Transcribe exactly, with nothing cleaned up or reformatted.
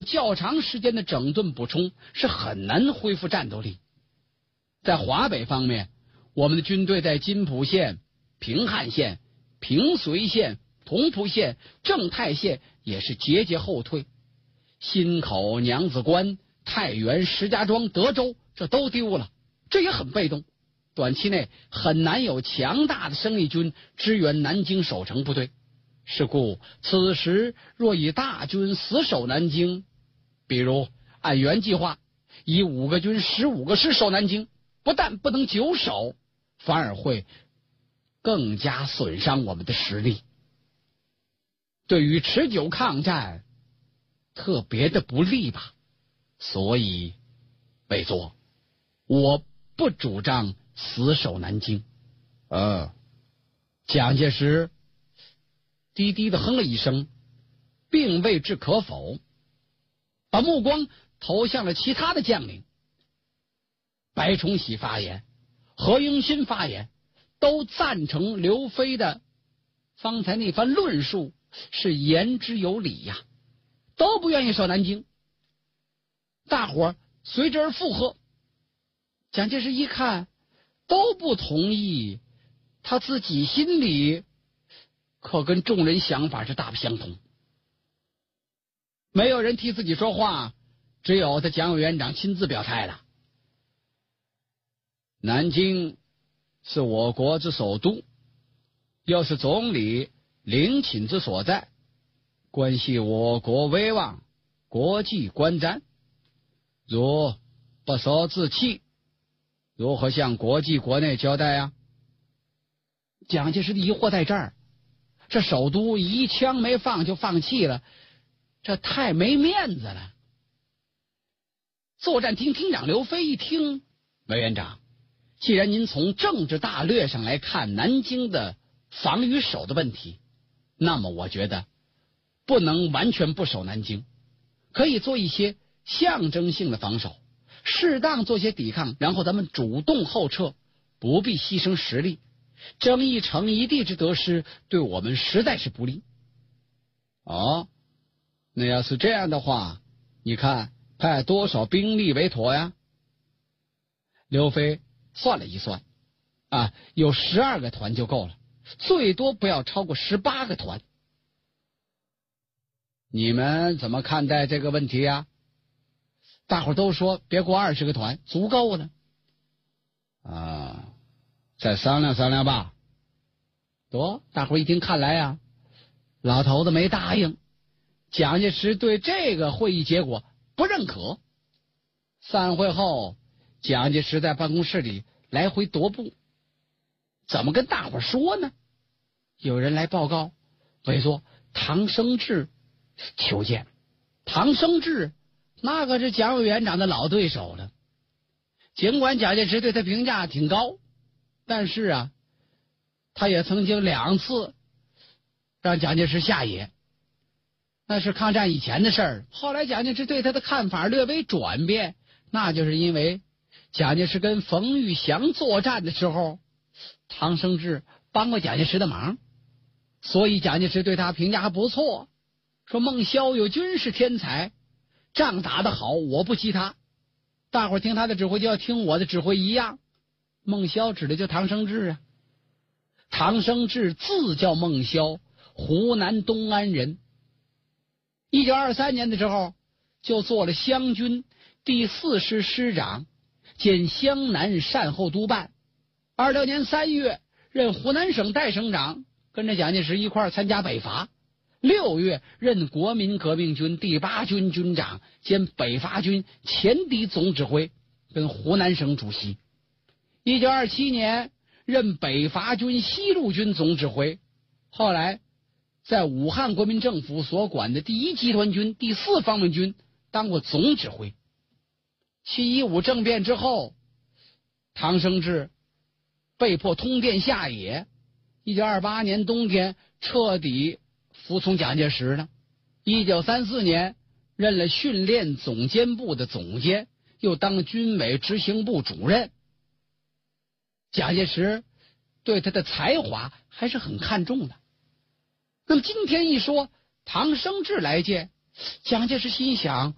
较长时间的整顿补充，是很难恢复战斗力。在华北方面，我们的军队在津浦县、平汉县、平绥县、同蒲县、正太县也是节节后退。新口、娘子关、太原、石家庄、德州这都丢了，这也很被动。短期内很难有强大的生力军支援南京守城部队。是故此时若以大军死守南京，比如按原计划以五个军十五个师守南京，不但不能久守，反而会更加损伤我们的实力，对于持久抗战特别的不利吧。所以委座，我不主张死守南京。呃，蒋介石低低的哼了一声，并未置可否，把目光投向了其他的将领。白崇禧发言，何应钦发言，都赞成刘飞的方才那番论述是言之有理呀，都不愿意守南京。大伙儿随之而附和。蒋介石一看都不同意，他自己心里可跟众人想法是大不相同。没有人替自己说话，只有他蒋委员长亲自表态了。南京是我国之首都，又是总理陵寝之所在，关系我国威望、国际观瞻。如不守自弃，如何向国际国内交代呀？蒋介石的疑惑在这儿，这首都一枪没放就放弃了，这太没面子了。作战厅厅长刘飞一听，委员长，既然您从政治大略上来看南京的防与守的问题，那么我觉得不能完全不守南京，可以做一些象征性的防守，适当做些抵抗，然后咱们主动后撤，不必牺牲实力。争一城一地之得失，对我们实在是不利。哦，那要是这样的话，你看派多少兵力为妥呀？刘飞算了一算，啊，有十二个团就够了，最多不要超过十八个团。你们怎么看待这个问题呀？大伙都说别过二十个团，足够了。啊，再商量商量吧。得，大伙一听，看来呀，老头子没答应。蒋介石对这个会议结果不认可。散会后，蒋介石在办公室里来回踱步，怎么跟大伙说呢？有人来报告，委座唐生智求见。唐生智那可是蒋委员长的老对手了，尽管蒋介石对他评价挺高，但是啊，他也曾经两次让蒋介石下野，那是抗战以前的事儿。后来蒋介石对他的看法略微转变，那就是因为蒋介石跟冯玉祥作战的时候，唐生智帮过蒋介石的忙，所以蒋介石对他评价还不错，说孟萧有军事天才，仗打得好，我不及他，大伙儿听他的指挥就要听我的指挥一样。孟萧指的就唐生智啊。唐生智自叫孟萧，湖南东安人。一九二三年的时候，就做了湘军第四师师长兼湘南善后督办。二六年三月任湖南省代省长，跟着蒋介石一块儿参加北伐。六月任国民革命军第八军军长兼北伐军前敌总指挥，跟湖南省主席。一九二七年任北伐军西路军总指挥，后来在武汉国民政府所管的第一集团军第四方面军当过总指挥。七一五政变之后，唐生智被迫通电下野，一九二八年冬天彻底服从蒋介石了。一九三四年任了训练总监部的总监，又当了军委执行部主任。蒋介石对他的才华还是很看重的。那么今天一说唐生智来见，蒋介石心想，